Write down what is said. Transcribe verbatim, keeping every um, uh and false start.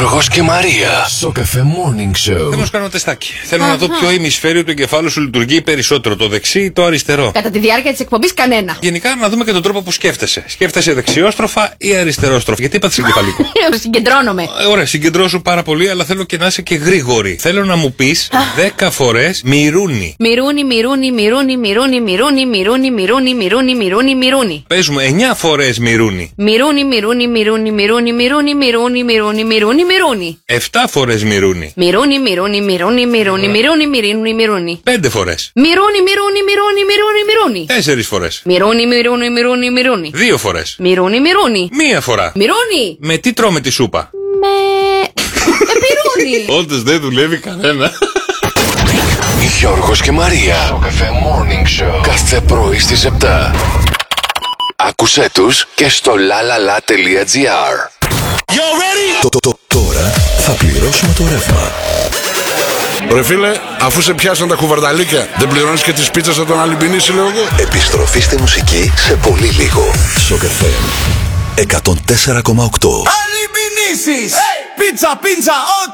Γιώργος και Μαρία. Σοκαφέ Morning Show. Θέλω να σου κάνω τεστάκι. Θέλω να δω ποιο ημισφαίριο του εγκεφάλου σου λειτουργεί περισσότερο, το δεξί ή το αριστερό. Κατά τη διάρκεια της εκπομπής, κανένα. Γενικά, να δούμε και τον τρόπο που σκέφτεσαι. Σκέφτεσαι δεξιόστροφα ή αριστερόστροφα. Γιατί είπατε εγκεφαλικό. Συγκεντρώνομαι. Ε, Ωραία, συγκεντρώσου πάρα πολύ, αλλά θέλω και να είσαι και γρήγορη. Θέλω να μου πεις δέκα φορές μυρούνι. Μυρούνι, μυρούνι, μυρούνι, μυρούνι, μυρούνι, μυρούνι, μυρούνι, μυρούνι, μυρούνι, μυρούνι. Παίζουμε εννιά φορές μυρούνι. Μυρούνι, μυρούνι, μυρούνι, μυρούνι, μυρούνι, μυρούνι, μυρούνι, μυρούνι, μυρούνι. Εφτά φορές μυρούνι. Μυρούνι, μυρούνι, μυρούνι, μυρούνι, μυρούνι, μυρούνι, μυρούνι. Πέντε φορές. Μυρούνι, μυρούνι, μυρούνι, μυρούνι, μυρούνι. Τέσσερις φορές. Μυρούνι, μυρούνι, μυρούνι, μυρούνι. Δύο φορές. Μυρούνι, μυρούνι. Μία φορά. Μυρούνι. Με τι τρώμε τη σούπα. Με... Μυρούνι. Όντως δεν δουλεύει κανένα. Γιώργος και Μαρία. Σοκαφέ Morning Show. Κάθε πρωί στις επτά. Άκουσέ τους και στο lalala.gr. Το, το, το, τώρα θα πληρώσουμε το ρεύμα. Ρε φίλε, αφού σε πιάσαν τα κουβαρδαλίκια, δεν πληρώνεις και τις πίτσες από τον Αλυμπινίση, λέω εγώ. Επιστροφή στη μουσική σε πολύ λίγο. Σοκαφέ εκατόν τέσσερα κόμμα οκτώ. Αλυμπινίσεις! Πίτσα, πίτσα, ό,τι